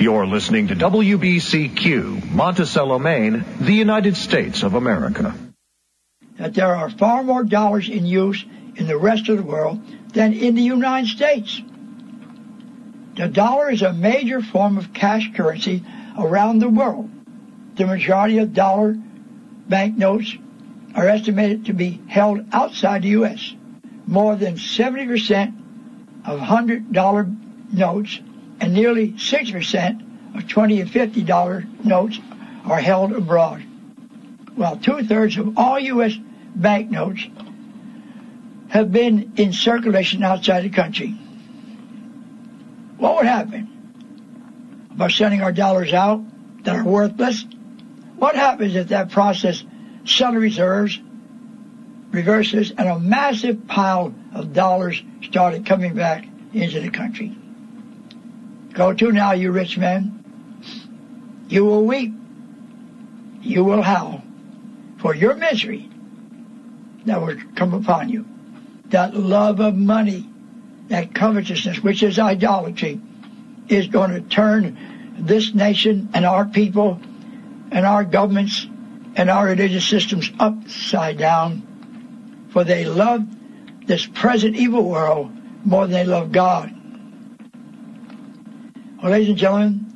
You're listening to WBCQ, Monticello, Maine, the United States of America. That there are far more dollars in use in the rest of the world than in the United States. The dollar is a major form of cash currency around the world. The majority of dollar banknotes are estimated to be held outside the U.S. More than 70% of $100 notes and nearly 6% of $20 and $50 notes are held abroad, while 2/3 of all U.S. banknotes have been in circulation outside the country. What would happen by sending our dollars out that are worthless? What happens if that process suddenly reverses and a massive pile of dollars started coming back into the country? Go to now, you rich men. You will weep. You will howl for your misery that will come upon you. That love of money, that covetousness, which is idolatry, is going to turn this nation and our people and our governments and our religious systems upside down. For they love this present evil world more than they love God. Well, ladies and gentlemen,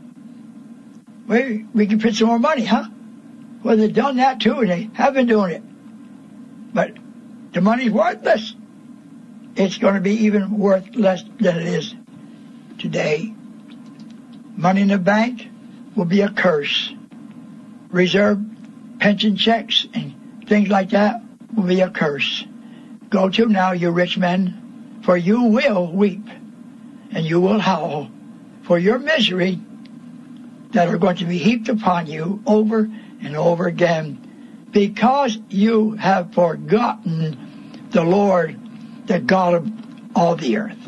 we can print some more money, huh? Well, they've done that too, and they have been doing it. But the money's worthless. It's going to be even worth less than it is today. Money in the bank will be a curse. Reserve pension checks and things like that will be a curse. Go to now, you rich men, for you will weep and you will howl for your misery that are going to be heaped upon you over and over again, because you have forgotten the Lord, the God of all the earth.